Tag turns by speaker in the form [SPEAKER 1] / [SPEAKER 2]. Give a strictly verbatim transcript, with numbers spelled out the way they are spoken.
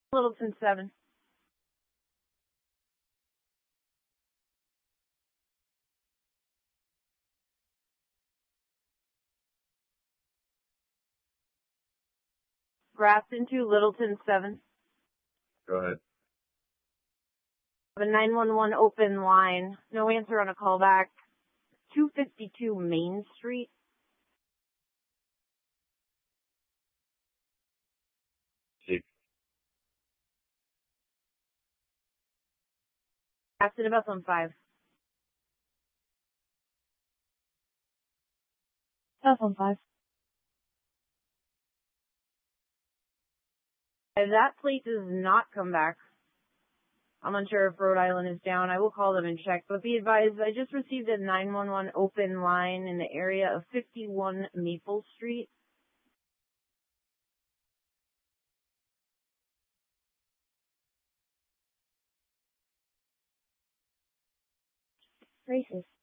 [SPEAKER 1] Littleton seven. Grafton two, Littleton seven.
[SPEAKER 2] Go ahead.
[SPEAKER 1] A nine one one open line. No answer on a callback. two fifty-two Main Street.
[SPEAKER 2] See.
[SPEAKER 1] Grafton about on five.
[SPEAKER 3] Telephone five.
[SPEAKER 1] If that plate does not come back, I'm unsure if Rhode Island is down. I will call them and check. But be advised, I just received a nine one one open line in the area of fifty-one Maple Street.
[SPEAKER 3] Racist.